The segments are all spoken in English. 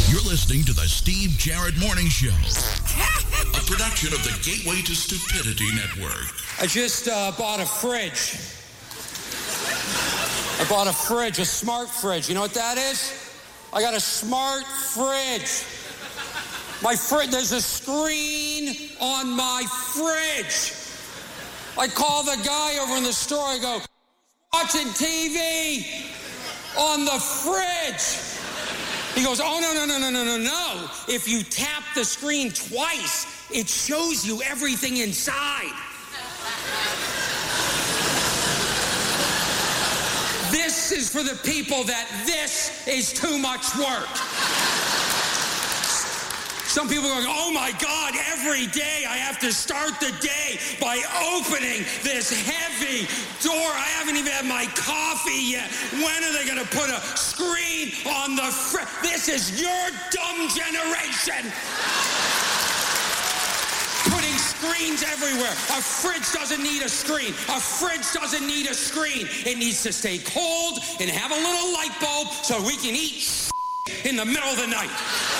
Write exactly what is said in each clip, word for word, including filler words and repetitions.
You're listening to the Steve Jarrett Morning Show, a production of the Gateway to Stupidity Network. I just uh, bought a fridge. I bought a fridge, a smart fridge. You know what that is? I got a smart fridge. My fridge, there's a screen on my fridge. I call the guy over in the store, I go, watching T V on the fridge. He goes, oh, no, no, no, no, no, no, no. If you tap the screen twice, it shows you everything inside. This is for the people that this is too much work. Some people are going, oh my God, every day I have to start the day by opening this heavy door. I haven't even had my coffee yet. When are they going to put a screen on the fridge? This is your dumb generation. Putting screens everywhere. A fridge doesn't need a screen. A fridge doesn't need a screen. It needs to stay cold and have a little light bulb so we can eat in the middle of the night.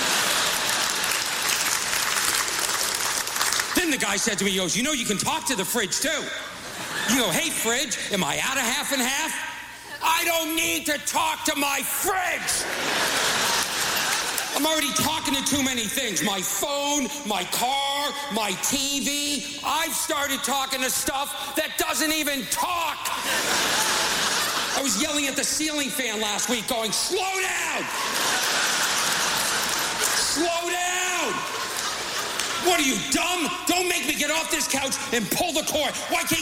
Then the guy said to me, he goes, you know, you can talk to the fridge too. You go, hey, fridge, am I out of half and half? I don't need to talk to my fridge. I'm already talking to too many things. My phone, my car, my T V. I've started talking to stuff that doesn't even talk. I was yelling at the ceiling fan last week going, slow down. Slow down. What are you, dumb? Don't make me get off this couch and pull the cord. Why can't